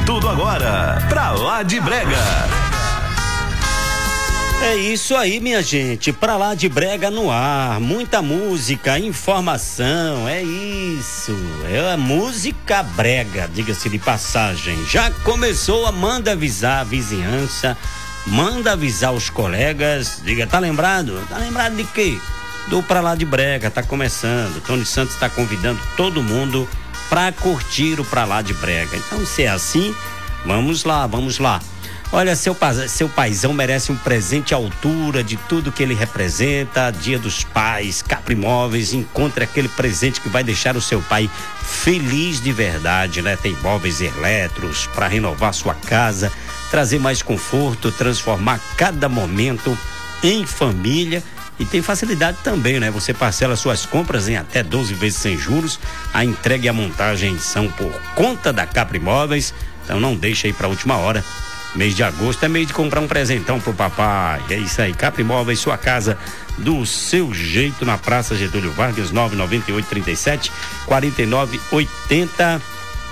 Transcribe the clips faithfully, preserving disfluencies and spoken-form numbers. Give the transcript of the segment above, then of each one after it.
tudo agora. Pra lá de Brega. É isso aí, minha gente, pra lá de Brega no ar, muita música, informação, é isso, é a música brega, diga-se de passagem. Já começou a manda avisar a vizinhança, manda avisar os colegas, diga, tá lembrado? Tá lembrado de quê? Do Pra Lá de Brega, tá começando, Tony Santos tá convidando todo mundo pra curtir o Pra Lá de Brega. Então, se é assim, vamos lá, vamos lá. Olha, seu, seu paizão merece um presente à altura de tudo que ele representa. Dia dos Pais, Capri Móveis, encontre aquele presente que vai deixar o seu pai feliz de verdade, né? Tem móveis eletros para renovar sua casa, trazer mais conforto, transformar cada momento em família. E tem facilidade também, né? Você parcela suas compras em até doze vezes sem juros. A entrega e a montagem são por conta da Capri Móveis. Então não deixa aí para a última hora. Mês de agosto é mês de comprar um presentão pro papai. É isso aí, Capri Móveis, sua casa do seu jeito, na Praça Getúlio Vargas, nove nove oito, trinta e sete, quarenta e nove, oitenta.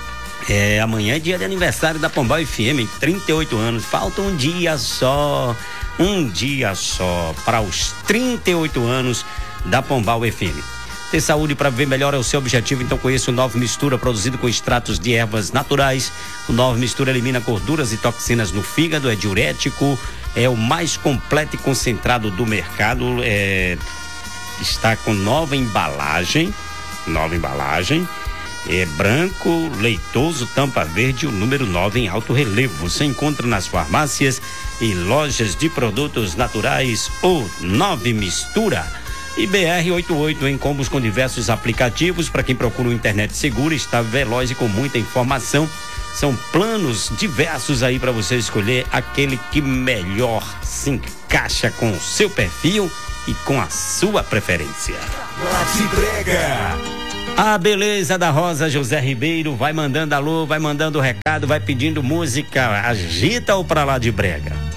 É, amanhã é dia de aniversário da Pombal F M, trinta e oito anos. Falta um dia só, um dia só para os trinta e oito anos da Pombal F M. Ter saúde para viver melhor é o seu objetivo, então conheça o Nova Mistura, produzido com extratos de ervas naturais. O Nova Mistura elimina gorduras e toxinas no fígado, é diurético, é o mais completo e concentrado do mercado, é, está com nova embalagem, nova embalagem, é branco, leitoso, tampa verde, o número nove em alto relevo. Você encontra nas farmácias e lojas de produtos naturais o Nova Mistura. E B R oitenta e oito em combos com diversos aplicativos para quem procura uma internet segura, está veloz e com muita informação. São planos diversos aí para você escolher aquele que melhor se encaixa com o seu perfil e com a sua preferência. A beleza da Rosa José Ribeiro vai mandando alô, vai mandando recado, vai pedindo música. Agita o Pra Lá de Brega.